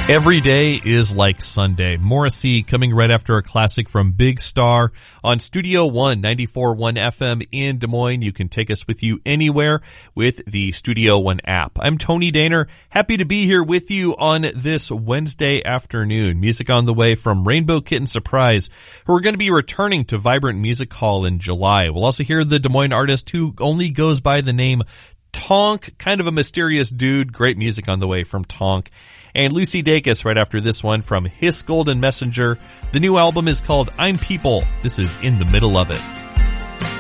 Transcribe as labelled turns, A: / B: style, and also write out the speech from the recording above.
A: Every day is like Sunday. Morrissey coming right after a classic from Big Star on Studio One, 94.1 FM in Des Moines. You can take us with you anywhere with the Studio One app. I'm Tony Daner. Happy to be here with you on this Wednesday afternoon. Music on the way from Rainbow Kitten Surprise, who are going to be returning to Vibrant Music Hall in July. We'll also hear the Des Moines artist who only goes by the name Tonk, kind of a mysterious dude. Great music on the way from Tonk. And Lucy Dacus right after this one from Hiss Golden Messenger. The new album is called I'm People. This is In the Middle of It.